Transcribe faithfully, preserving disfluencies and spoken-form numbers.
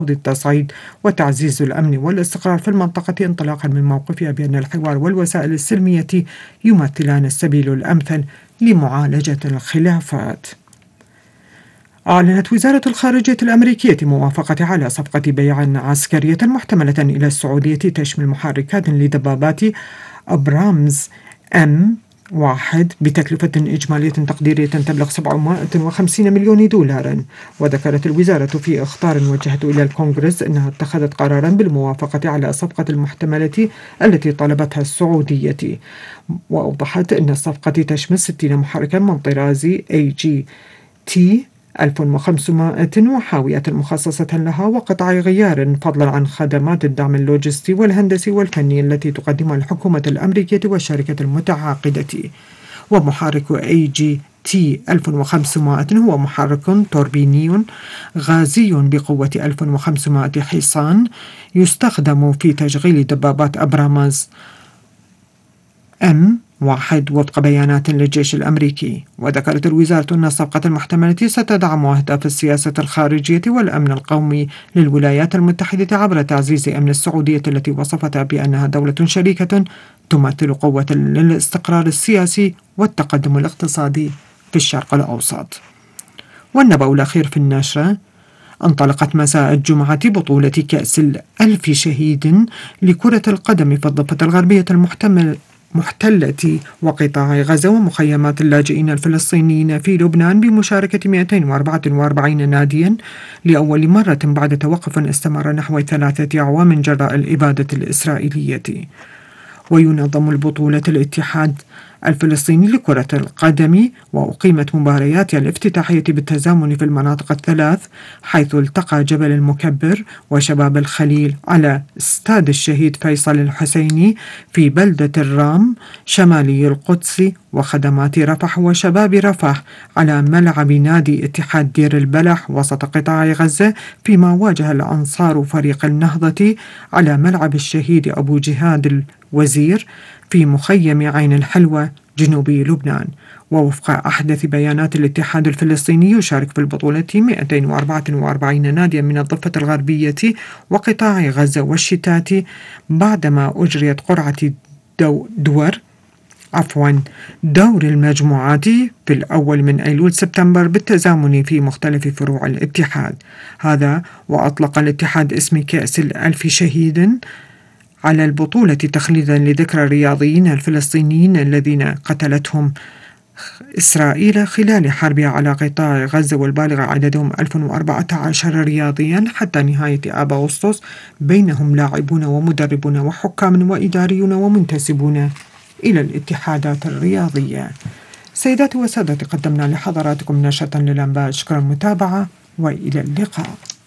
التصعيد وتعزيز الأمن والاستقرار في المنطقة، انطلاقا من موقفها بأن الحوار والوسائل السلمية يمثلان السبيل الأمثل لمعالجة الخلافات. أعلنت وزارة الخارجية الأمريكية موافقة على صفقة بيع عسكرية محتملة إلى السعودية تشمل محركات لدبابات أبرامز أم واحد بتكلفة إجمالية تقديرية تبلغ سبعمائة وخمسين مليون دولار. وذكرت الوزارة في إخطار وجهته إلى الكونغرس أنها اتخذت قرارا بالموافقة على الصفقة المحتملة التي طلبتها السعودية، وأوضحت أن الصفقة تشمل ستين محركا من طراز إيه جي تي ألف وخمسمائة وحاويات مخصصة لها وقطع غيار، فضلا عن خدمات الدعم اللوجستي والهندسي والفني التي تقدمها الحكومة الأمريكية والشركة المتعاقدة. ومحرك إيه جي تي ألف وخمسمائة هو محرك توربيني غازي بقوة ألف وخمسمائة حصان يستخدم في تشغيل دبابات أبرامز أم واحد وفق بيانات للجيش الأمريكي. وذكرت الوزارة أن الصفقة المحتملة ستدعم أهداف السياسة الخارجية والأمن القومي للولايات المتحدة عبر تعزيز أمن السعودية التي وصفتها بأنها دولة شريكة تمثل قوة للاستقرار السياسي والتقدم الاقتصادي في الشرق الأوسط. والنبأ الأخير في النشرة: انطلقت مساء الجمعة بطولة كأس الألف شهيد لكرة القدم في الضفة الغربية المحتمل محتلة وقطاع غزة ومخيمات اللاجئين الفلسطينيين في لبنان بمشاركة مئتين وأربعة وأربعين ناديا لأول مرة بعد توقف استمر نحو ثلاثة أعوام جراء الإبادة الإسرائيلية. وينظم البطولة الاتحاد الفلسطيني لكرة القدم، وأقيمت مبارياتها الافتتاحية بالتزامن في المناطق الثلاث، حيث التقى جبل المكبر وشباب الخليل على استاد الشهيد فيصل الحسيني في بلدة الرام شمالي القدس، وخدمات رفح وشباب رفح على ملعب نادي اتحاد دير البلح وسط قطاع غزة، فيما واجه الأنصار فريق النهضة على ملعب الشهيد أبو جهاد الوزير في مخيم عين الحلوة جنوبي لبنان. ووفق أحدث بيانات الاتحاد الفلسطيني يشارك في البطولة مئتين وأربعة وأربعين ناديا من الضفة الغربية وقطاع غزة والشتات، بعدما أجريت قرعة دو دور عفوا دور المجموعات في الأول من أيلول سبتمبر بالتزامن في مختلف فروع الاتحاد هذا. وأطلق الاتحاد اسم كأس الألف شهيد على البطولة تخليدا لذكرى الرياضيين الفلسطينيين الذين قتلتهم إسرائيل خلال حربها على قطاع غزة، والبالغ عددهم ألف وأربعة عشر رياضيا حتى نهاية آب أغسطس، بينهم لاعبون ومدربون وحكام وإداريون ومنتسبون إلى الاتحادات الرياضية. سيداتي وسادتي، قدمنا لحضراتكم نشرة للأنباء. شكرا المتابعة وإلى اللقاء.